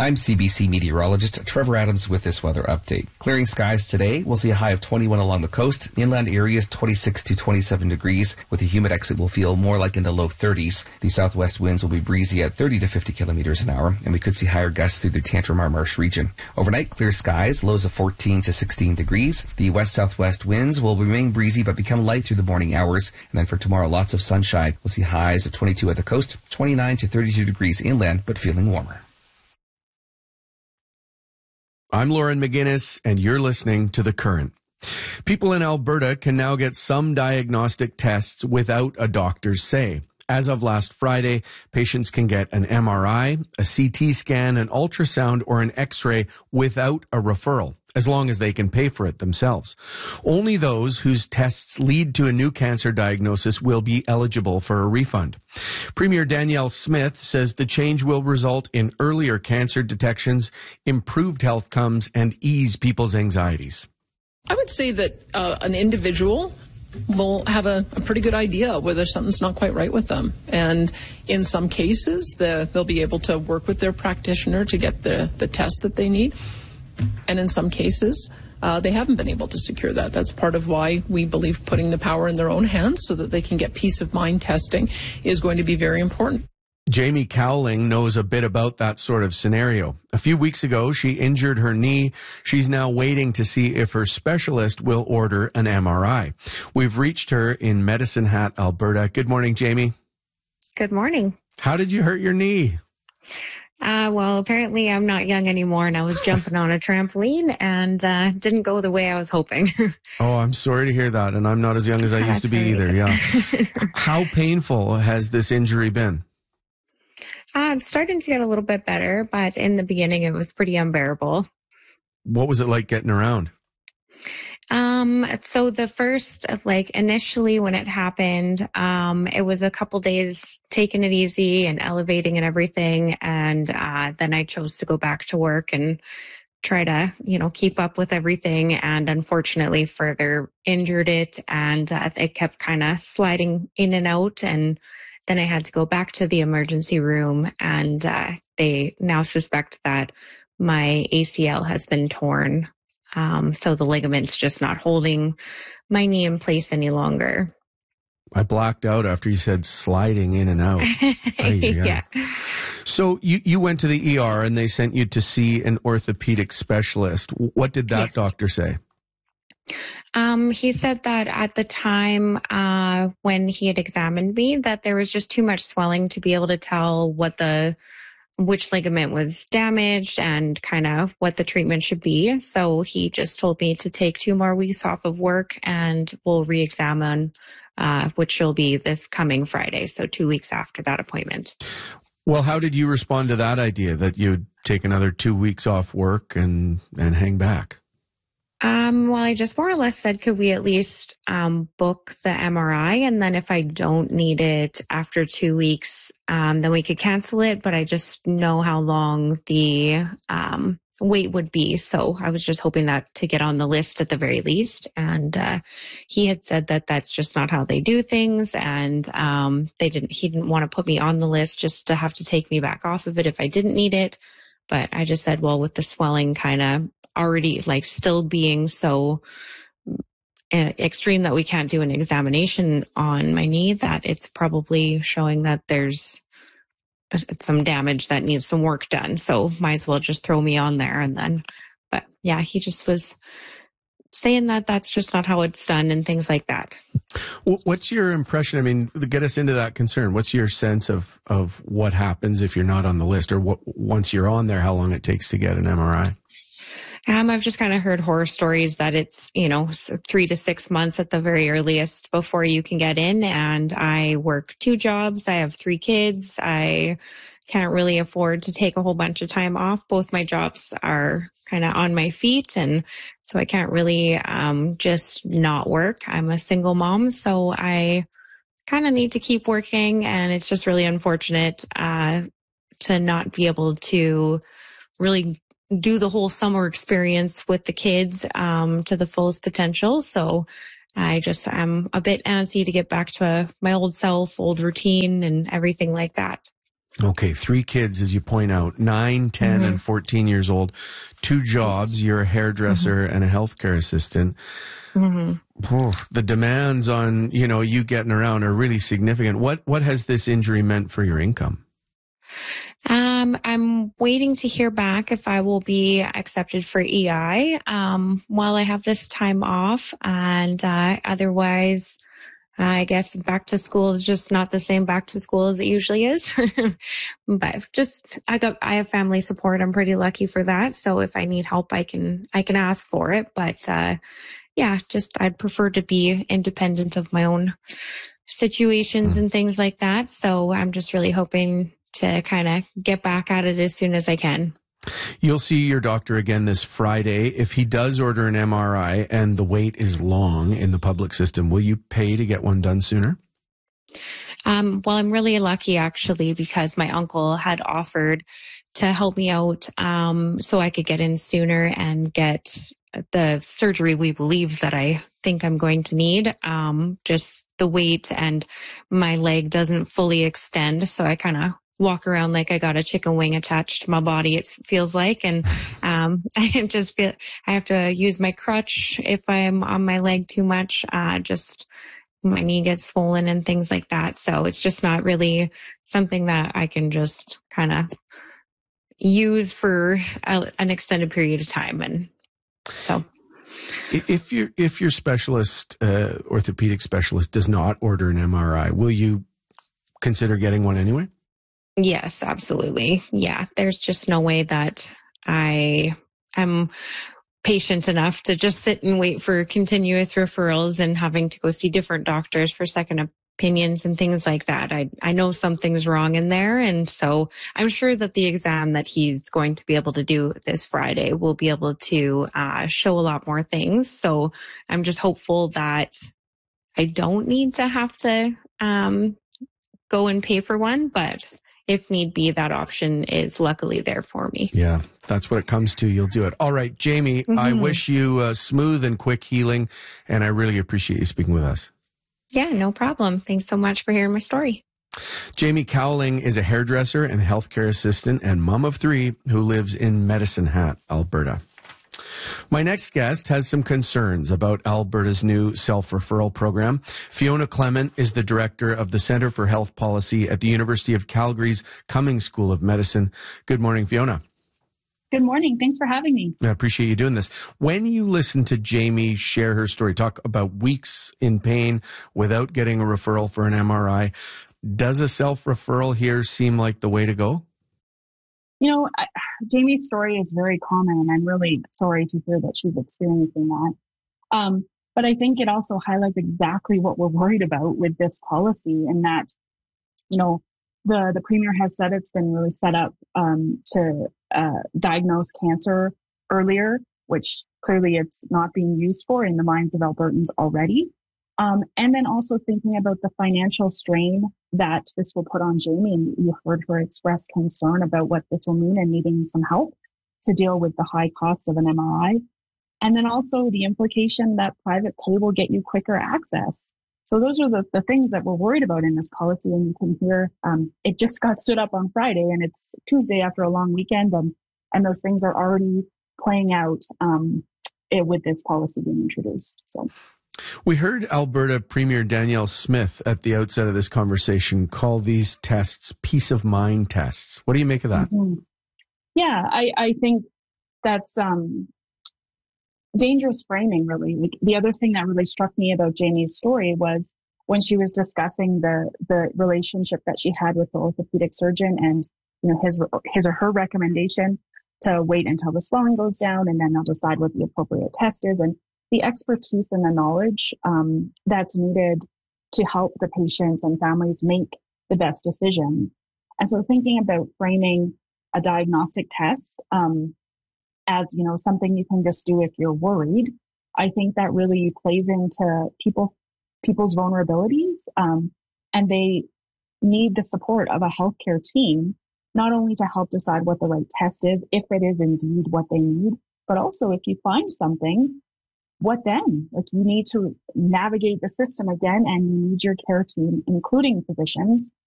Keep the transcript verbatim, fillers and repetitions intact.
I'm C B C meteorologist Trevor Adams with this weather update. Clearing skies today. We'll see a high of twenty-one along the coast. Inland areas twenty-six to twenty-seven degrees. With a humid exit, will feel more like in the low thirties. The southwest winds will be breezy at thirty to fifty kilometers an hour, and we could see higher gusts through the Tantramar Marsh region. Overnight, clear skies, lows of fourteen to sixteen degrees. The west-southwest winds will remain breezy but become light through the morning hours. And then for tomorrow, lots of sunshine. We'll see highs of twenty-two at the coast, twenty-nine to thirty-two degrees inland, but feeling warmer. I'm Lauren McGinnis, and you're listening to The Current. People in Alberta can now get some diagnostic tests without a doctor's say. As of last Friday, patients can get an M R I, a C T scan, an ultrasound, or an X-ray without a referral, as long as they can pay for it themselves. Only those whose tests lead to a new cancer diagnosis will be eligible for a refund. Premier Danielle Smith says the change will result in earlier cancer detections, improved health outcomes, and ease people's anxieties. I would say that uh, an individual will have a, a pretty good idea whether something's not quite right with them. And in some cases, the, they'll be able to work with their practitioner to get the, the test that they need. And in some cases, uh, they haven't been able to secure that. That's part of why we believe putting the power in their own hands so that they can get peace of mind testing is going to be very important. Jamie Cowling knows a bit about that sort of scenario. A few weeks ago, she injured her knee. She's now waiting to see if her specialist will order an M R I. We've reached her in Medicine Hat, Alberta. Good morning, Jamie. Good morning. How did you hurt your knee? Uh, well, apparently I'm not young anymore, and I was jumping on a trampoline and uh, didn't go the way I was hoping. Oh, I'm sorry to hear that, and I'm not as young as I used to be either. Yeah. How painful has this injury been? Uh, I'm starting to get a little bit better, but in the beginning it was pretty unbearable. What was it like getting around? Um, so the first, like initially when it happened, um, it was a couple days taking it easy and elevating and everything. And, uh, then I chose to go back to work and try to, you know, keep up with everything. And unfortunately further injured it, and uh, it kept kind of sliding in and out. And then I had to go back to the emergency room, and uh, they now suspect that my A C L has been torn. Um, so the ligament's just not holding my knee in place any longer. I blacked out after you said sliding in and out. Yeah. So you, you went to the E R and they sent you to see an orthopedic specialist. What did that Yes. doctor say? Um, he said that at the time, uh, when he had examined me, that there was just too much swelling to be able to tell what the, which ligament was damaged and kind of what the treatment should be. So he just told me to take two more weeks off of work and we'll re-examine, uh, which will be this coming Friday. So two weeks after that appointment. Well, how did you respond to that idea that you'd take another two weeks off work and, and hang back? Um, well, I just more or less said, could we at least um, book the M R I? And then if I don't need it after two weeks, um, then we could cancel it. But I just know how long the um, wait would be. So I was just hoping that to get on the list at the very least. And uh, he had said that that's just not how they do things. And um, they didn't, he didn't want to put me on the list just to have to take me back off of it if I didn't need it. But I just said, well, with the swelling kind of already like still being so uh, extreme that we can't do an examination on my knee, that it's probably showing that there's some damage that needs some work done. So might as well just throw me on there. And then, but yeah, he just was saying that that's just not how it's done and things like that. What's your impression? I mean, to get us into that concern, what's your sense of, of what happens if you're not on the list, or what, once you're on there, how long it takes to get an M R I? Um, I've just kind of heard horror stories that it's, you know, three to six months at the very earliest before you can get in. And I work two jobs. I have three kids. I can't really afford to take a whole bunch of time off. Both my jobs are kind of on my feet. And so I can't really um, just not work. I'm a single mom, so I kind of need to keep working. And it's just really unfortunate uh, to not be able to really do the whole summer experience with the kids um, to the fullest potential. So I just am a bit antsy to get back to my old self, old routine and everything like that. Okay, three kids, as you point out, nine, ten, Mm-hmm. and fourteen years old, two jobs. Yes. You're a hairdresser Mm-hmm. and a healthcare assistant. Mm-hmm. Oof, the demands on, you know, you getting around are really significant. What what has this injury meant for your income? Um, I'm waiting to hear back if I will be accepted for E I um, while I have this time off, and uh, otherwise, I guess back to school is just not the same back to school as it usually is. But just I got I have family support. I'm pretty lucky for that. So if I need help, I can I can ask for it. But uh, yeah, just I'd prefer to be independent of my own situations and things like that. So I'm just really hoping to kind of get back at it as soon as I can. You'll see your doctor again this Friday. If he does order an M R I and the wait is long in the public system, will you pay to get one done sooner? Um, well, I'm really lucky actually because my uncle had offered to help me out um, so I could get in sooner and get the surgery we believe that I think I'm going to need. Um, just the weight and my leg doesn't fully extend. So I kind of walk around like I got a chicken wing attached to my body, it feels like. And um, I just feel I have to use my crutch if I'm on my leg too much. Uh, just my knee gets swollen and things like that. So it's just not really something that I can just kind of use for a, an extended period of time. And so If your if your specialist, uh, orthopedic specialist, does not order an M R I, will you consider getting one anyway? yes, absolutely. Yeah, there's just no way that I am patient enough to just sit and wait for continuous referrals and having to go see different doctors for second opinions and things like that. I I know something's wrong in there. And so I'm sure that the exam that he's going to be able to do this Friday will be able to uh, show a lot more things. So I'm just hopeful that I don't need to have to um, go and pay for one, but if need be, that option is luckily there for me. Yeah, that's what it comes to. You'll do it. All right, Jamie, Mm-hmm. I wish you uh, smooth and quick healing, and I really appreciate you speaking with us. Yeah, no problem. Thanks so much for hearing my story. Jamie Cowling is a hairdresser and healthcare assistant and mom of three who lives in Medicine Hat, Alberta. My next guest has some concerns about Alberta's new self-referral program. Fiona Clement is the director of the Centre for Health Policy at the University of Calgary's Cummings School of Medicine. Good morning, Fiona. Good morning. Thanks for having me. I appreciate you doing this. When you listen to Jamie share her story, talk about weeks in pain without getting a referral for an M R I, does a self-referral here seem like the way to go? You know, I, Jamie's story is very common, and I'm really sorry to hear that she's experiencing that. Um, but I think it also highlights exactly what we're worried about with this policy, and that, you know, the, the Premier has said it's been really set up um, to uh, diagnose cancer earlier, which clearly it's not being used for in the minds of Albertans already. Um, and then also thinking about the financial strain that this will put on Jamie. And you heard her express concern about what this will mean and needing some help to deal with the high cost of an M R I. And then also the implication that private pay will get you quicker access. So those are the, the things that we're worried about in this policy. And you can hear um, it just got stood up on Friday, and it's Tuesday after a long weekend. And, and those things are already playing out um, it, with this policy being introduced. So. We heard Alberta Premier Danielle Smith at the outset of this conversation call these tests peace of mind tests. What do you make of that? Mm-hmm. Yeah, I, I think that's um, dangerous framing, really. Like, the other thing that really struck me about Jamie's story was when she was discussing the the relationship that she had with the orthopedic surgeon, and you know his his or her recommendation to wait until the swelling goes down, and then they'll decide what the appropriate test is. And the expertise and the knowledge um, that's needed to help the patients and families make the best decision. And so thinking about framing a diagnostic test um, as, you know, something you can just do if you're worried, I think that really plays into people people's vulnerabilities. Um, and they need the support of a healthcare team, not only to help decide what the right test is, if it is indeed what they need, but also if you find something, what then? Like, you need to navigate the system again, and you need your care team, including physicians,